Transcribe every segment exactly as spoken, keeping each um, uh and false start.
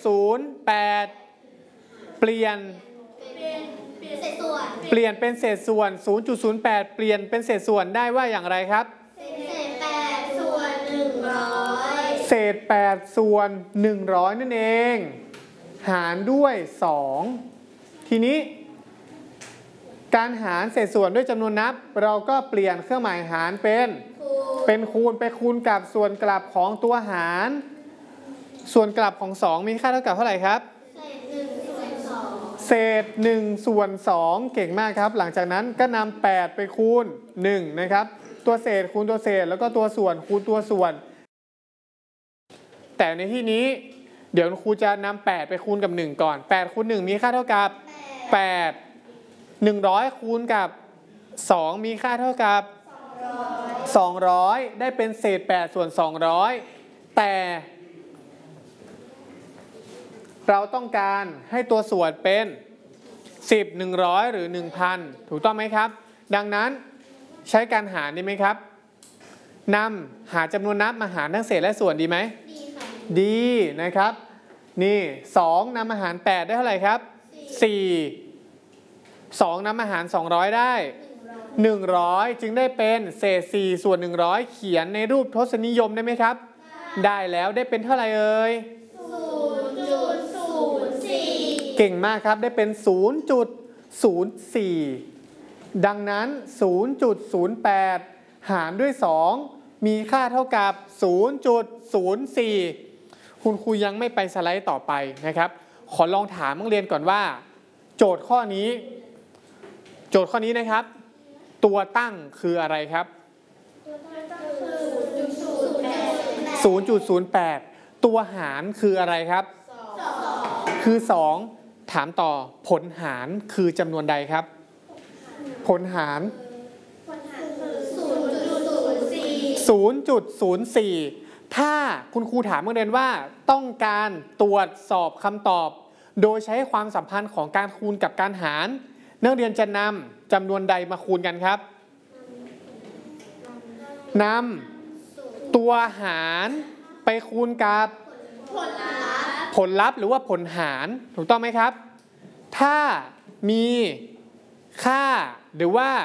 ศูนย์แปดเปลี่ยนเปลี่ยนเป็นเศษส่วน ศูนย์จุดศูนย์แปด เปลี่ยนเป็นเศษส่วนได้ว่าอย่างไรครับเศษแปดส่วนหนึ่งร้อยเศษแปดส่วนหนึ่งร้อยนั่นเองหารด้วยสองทีนี้การหารเศษส่วนด้วยจำนวนนับเราก็เปลี่ยนเครื่องหมายหารเป็นเป็นคูณไปคูณกับส่วนกลับของตัวหารส่วนกลับของสองมีค่าเท่ากับเท่าไหร่ครับเศษหนึ่งส่วนสองเก่งมากครับหลังจากนั้นก็นำแปดไปคูณหนึ่งนะครับตัวเศษคูณตัวเศษแล้วก็ตัวส่วนคูณตัวส่วนแต่ในที่นี้เดี๋ยวครูจะนำแปดไปคูณกับหนึ่งก่อนแปดคูณหนึ่งมีค่าเท่ากับแปด หนึ่งร้อยคูณกับสองมีค่าเท่ากับสองร้อยได้เป็นเศษแปดส่วนสองร้อยแต่เราต้องการให้ตัวส่วนเป็นสิบ หนึ่งร้อยหรือ หนึ่งพัน ถูกต้องไหมครับดังนั้นใช้การหารดีไหมครับนำหาจำนวนนับมาหารทั้งเศษและส่วนดีไหมดีค่ะดีนะครับนี่สองนำมาหารแปดได้เท่าไหร่ครับสี่สองนำมาหารสองร้อยได้หนึ่งร้อยจึงได้เป็นเศษสี่ส่วนหนึ่งร้อยเขียนในรูปทศนิยมได้ไหมครับได้แล้วได้เป็นเท่าไหร่เอ่ยศูนย์จุดศูนย์สี่เก่งมากครับได้เป็น ศูนย์จุดศูนย์สี่ ดังนั้น ศูนย์จุดศูนย์แปด หารด้วยสองมีค่าเท่ากับ ศูนย์จุดศูนย์สี่ คุณครูยังไม่ไปสไลด์ต่อไปนะครับขอลองถามนักเรียนก่อนว่าโจทย์ข้อนี้โจทย์ข้อนี้นะครับตัวตั้งคืออะไรครับ ศูนย์จุดศูนย์แปด ตัวหารคืออะไรครับคือสองถามต่อผลหารคือจำนวนใดครับผลหารศูนย์จุดศูนย์สี่ ถ้าคุณครูถามนักเรียนว่าต้องการตรวจสอบคำตอบโดยใช้ความสัมพันธ์ของการคูณกับการหารนักเรียนจะนำจำนวนใดมาคูณกันครับนำตัวหารไปคูณกับผลลัพธ์ผลลัพธ์หรือว่าผลหารถูกต้องไหมครับถ้ามีค่าหรือว่า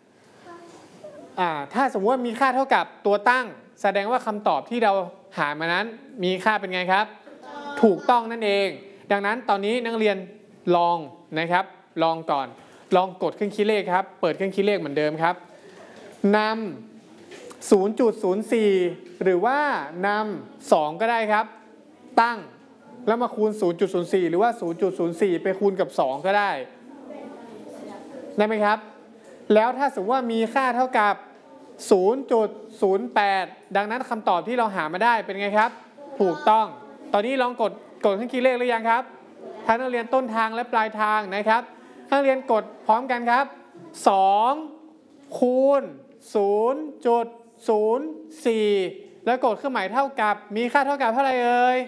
ถ้าสมมติว่ามีค่าเท่ากับตัวตั้งแสดงว่าคำตอบที่เราหามานั้นมีค่าเป็นไงครับถูกต้องนั่นเองดังนั้นตอนนี้นักเรียนลองนะครับลองก่อนลองกดเครื่องคิดเลขครับเปิดเครื่องคิดเลขเหมือนเดิมครับนำ ศูนย์จุดศูนย์สี่ หรือว่านำสองก็ได้ครับตั้งแล้วมาคูณ ศูนย์จุดศูนย์สี่ หรือว่า ศูนย์จุดศูนย์สี่ ไปคูณกับสองก็ได้ได้ไหมครับแล้วถ้าสมมติว่ามีค่าเท่ากับ ศูนย์จุดศูนย์แปด ดังนั้นคำตอบที่เราหามาได้เป็นไงครับถูกต้องตอนนี้ลองกดกดเครื่องคิดเลขหรือยังครับทั้งนักเรียนต้นทางและปลายทางนะครับนักเรียนกดพร้อมกันครับสองคูณ ศูนย์จุดศูนย์สี่ แล้วกดเครื่องหมายเท่ากับมีค่าเท่ากับเท่าไหร่เอ่ย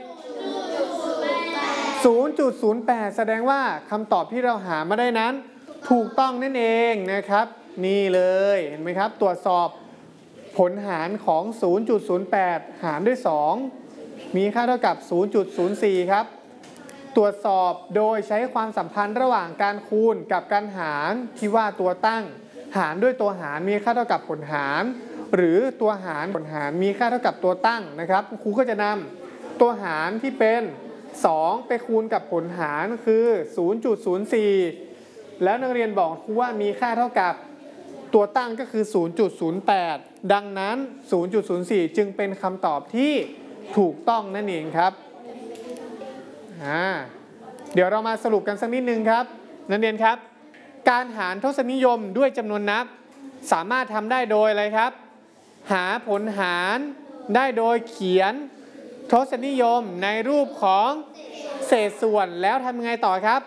ศูนย์จุดศูนย์แปด แสดงว่าคำตอบที่เราหามาได้นั้นถูกต้องนั่นเองนะครับนี่เลยเห็นไหมครับตรวจสอบผลหารของ ศูนย์จุดศูนย์แปด หารด้วยสองมีค่าเท่ากับ ศูนย์จุดศูนย์สี่ ครับตรวจสอบโดยใช้ความสัมพันธ์ระหว่างการคูณกับการหารที่ว่าตัวตั้งหารด้วยตัวหารมีค่าเท่ากับผลหารหรือตัวหารผลหารมีค่าเท่ากับตัวตั้งนะครับครูก็จะนำตัวหารที่เป็นสองไปคูณกับผลหารคือ ศูนย์จุดศูนย์สี่ แล้วนักเรียนบอกครูว่ามีค่าเท่ากับตัวตั้งก็คือ ศูนย์จุดศูนย์แปด ดังนั้น ศูนย์จุดศูนย์สี่ จึงเป็นคำตอบที่ถูกต้องนั่นเองครับอ่าเดี๋ยวเรามาสรุปกันสักนิดนึงครับนักเรียนครับการหารทศนิยมด้วยจำนวนนับสามารถทำได้โดยอะไรครับหาผลหารได้โดยเขียนทศนิยมในรูปของเศษส่วนแล้วทำยังไงต่อครับ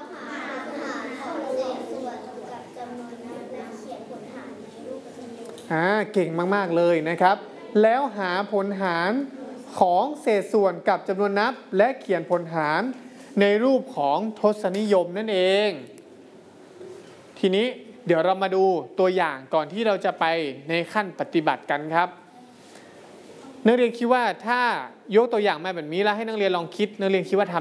อ่าเก่งมากๆเลยนะครับแล้วหาผลหารของเศษส่วนกับจำนวนนับและเขียนผลหารในรูปของทศนิยมนั่นเองทีนี้เดี๋ยวเรามาดูตัวอย่างก่อนที่เราจะไปในขั้นปฏิบัติกันครับนักเรียนคิดว่าถ้ายกตัวอย่างมาแบบนี้แล้วให้นักเรียนลองคิดนักเรียนคิดว่าทำ